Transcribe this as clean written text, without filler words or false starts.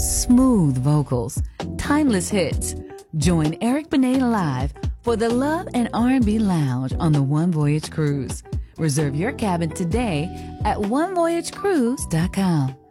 smooth vocals, timeless hits. Join Eric Benet live for the Love and R&B Lounge on the One Voyage Cruise. Reserve your cabin today at onevoyagecruise.com.